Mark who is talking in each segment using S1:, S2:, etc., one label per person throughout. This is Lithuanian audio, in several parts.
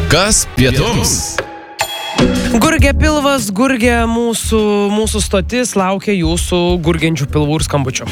S1: Kas pietums?
S2: Gurgia pilvas, gurgia mūsų stotis, laukia jūsų gurgiančių pilvų ir skambučių.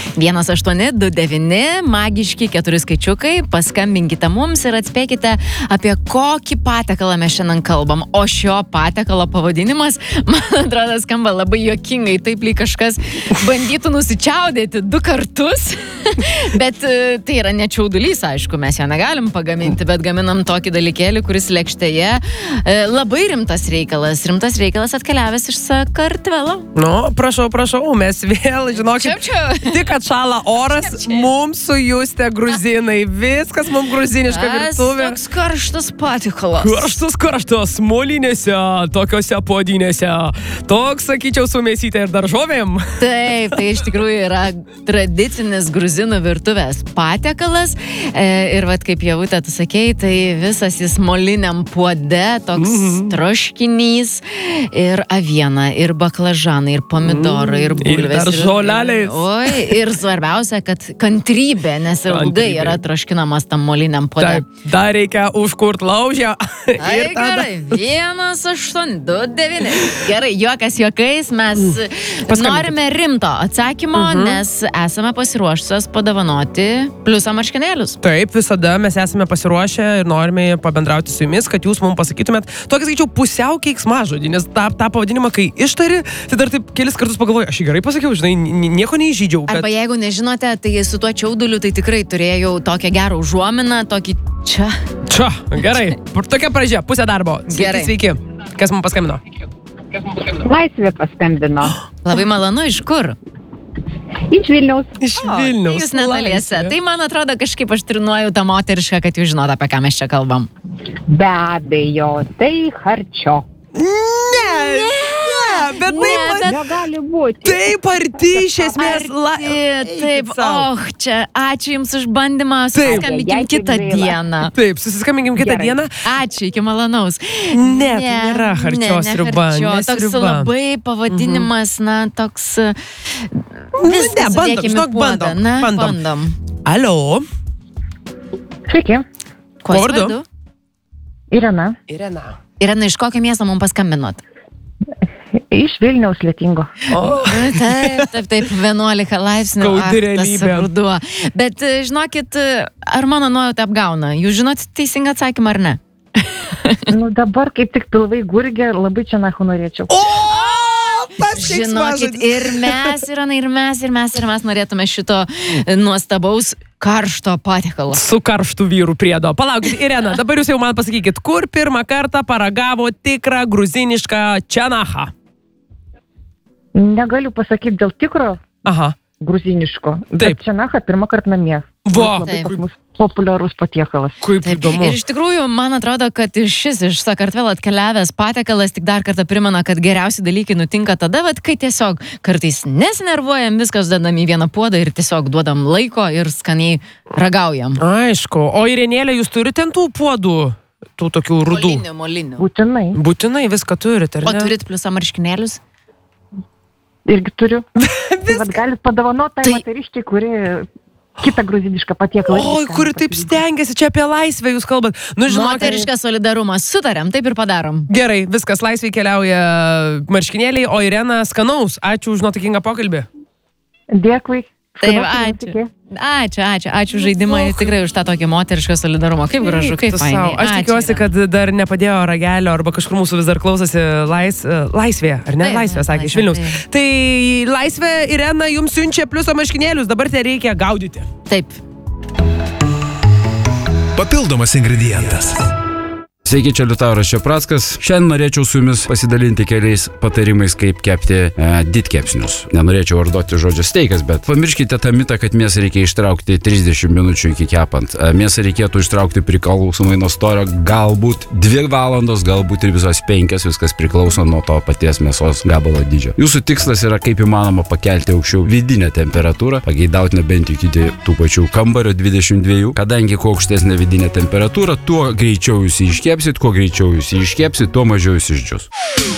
S3: 1829, magiški 4 skaičiukai, paskambinkite mums ir atspėkite, apie kokį patiekalą mes šiandien kalbam. O šio patiekalo pavadinimas, man atrodo, skamba labai juokingai, taip lyg kažkas bandytų nusičiaudėti 2 kartus. Bet tai yra ne čiaudulys, aišku, mes jo negalim pagaminti, bet gaminam tokį dalykėlį, kuris lėkštėje labai rimtas reikalas atkeliavęs iš Sakartvelo.
S2: Nu, prašau, mes vėl, žinokit, tik atšala oras, mums su Juste gruzinai, viskas mums gruziniška virtuvė.
S3: Toks karštas patiekalas.
S2: Karštas, molinėse, tokiose puodinėse, toks, sakyčiau, su mėsyte ir daržovėm.
S3: Taip, tai iš tikrųjų yra tradicinis gruzinų virtuvės patiekalas. Ir vat kaip Javutė, tu sakei, tai visas jis moliniam puode, toks troškinys ir aviena, ir baklažanai, ir pomidorai, ir bulvės.
S2: Ir dar žoleliais.
S3: Oi, ir svarbiausia, kad kantrybė, nes ilgai yra troškinamas tam moliniam puode.
S2: Taip, dar reikia užkurt laužę.
S3: Ai, gerai, 1829. Gerai, juokas juokais, mes norime rimto atsakymo, nes esame pasiruošusios padovanoti pliusą marškinėlius.
S2: Taip, visada mes esame pasiruošę ir norime pabendrauti su jumis, kad jūs mums pasakytumėt tokį, skaičiau, pusiau keiksmažodį, nes tą pavadinimą, kai ištari, tai dar taip kelis kartus pagalvoju, aš jį gerai pasakiau, žinai, nieko neįžydžiau. Bet...
S3: Arba jeigu nežinote, tai su tuo čiauduliu tai tikrai turėjau tokią gerą užuominą, tokį čia.
S2: Čia, gerai, tokia pradžia, pusė darbo. Sveiki. Kas mums paskambino?
S4: Laisvė paskambino.
S3: Labai malonu, iš kur?
S4: Iš Vilniaus.
S2: Iš Vilniaus.
S3: Jūs netoliese. Tai man atrodo, kažkaip aš trinuoju tą moterišką, kad jūs žinot, apie ką mes čia kalbam.
S4: Be abejo, tai Harčio.
S2: Ne, bet
S4: negali būti.
S2: Taip arti iš esmės.
S3: Taip, čia, ačiū Jums už bandymą, susiskambinkim kitą dieną.
S2: Taip, susiskambinkim kitą dieną.
S3: Ačiū, iki malonaus.
S2: Ne, tai nėra Harčio sriuba.
S3: Toks labai pavadinimas, na, toks... Bandom.
S2: Alio.
S4: Sveiki.
S3: Kuo vardu?
S4: Irena.
S3: Irena, iš kokio miesto mums paskambinot?
S4: Iš Vilniaus Lietingo.
S3: Taip, 11 laipsnių.
S2: Skaudi realybė.
S3: Ruduo. Bet žinokit, ar mano nuojauta apgauna? Jūs žinot teisingą atsakymą ar ne?
S4: Nu dabar kaip tik pilvai gurgia, labai čia nahu norėčiau.
S3: Žinokit, ir mes norėtume šito nuostabaus karšto patiekalo.
S2: Su karštu vyru priedo. Palaukit, Irena, dabar jūs jau man pasakykit, kur pirmą kartą paragavo tikrą gruzinišką čanachą?
S4: Negaliu pasakyti dėl tikro gruziniško.
S2: Taip.
S4: Čanacha pirmą kartą namie. Labai pas mus populiarus patiekalas.
S2: Kaip įdomu.
S3: Ir iš tikrųjų, man atrodo, kad šis iš Sakartvelo atkeliavęs patiekalas tik dar kartą primena, kad geriausi dalykai nutinka tada, kai tiesiog kartais nesinervuojam, viskas dedam į vieną puodą ir tiesiog duodam laiko ir skaniai ragaujam.
S2: Aišku. O Irenėlė, jūs turite ant tų puodų? Tų tokių rudų?
S3: Molinių.
S4: Būtinai
S2: viską turite, ar ne?
S3: O turit pliusą marškinėlius?
S4: Irgi turiu. Tai galit padovanoti tai moteriškai, kuri kitą gruzinišką patiekalą.
S2: Oi, kuri taip stengiasi, čia apie laisvę jūs kalbat. Nu,
S3: moteriškas solidarumas, sutarėm, taip ir padarom.
S2: Gerai, viskas, laisvai keliauja marškinėliai, o Irena, skanaus. Ačiū už nuotaikingą pokalbį.
S4: Dėkui.
S3: Taip, ačiū žaidimą ir tikrai už tą tokį moterišką solidarumą. Kaip gražu, kaip fainai.
S2: Aš tikiuosi, kad dar nepadėjo ragelio arba kažkur mūsų vis dar klausosi laisvė, ar ne? Laisvė, sakė, iš Vilniaus. Tai laisvė, Irena, jums siunčia pliuso marškinėlius, dabar tai reikia gaudyti.
S3: Taip.
S1: Papildomas ingredientas.
S5: Sveiki, čia Liutauras Čeprackas. Šiandien norėčiau su jumis pasidalinti keliais patarimais, kaip kepti didkepsnius. Nenorėčiau vartoti žodžio steikas, bet pamirškite tą mitą, kad mėsą reikia ištraukti 30 minučių iki kepant. Mėsą reikėtų ištraukti priklausomai nuo storio, galbūt 2 valandos, galbūt ir visos 5, viskas priklauso nuo to paties mėsos gabalo dydžio. Jūsų tikslas yra kaip įmanoma pakelti aukščiau vidinę temperatūrą, pageidautina bent iki tų pačių kambario 22, kadangi kuo aukštesnė vidinė temperatūra, tuo greičiau jūs iškepsit, kuo greičiau jūs iškepsit, tuo mažiau jūs išdžius.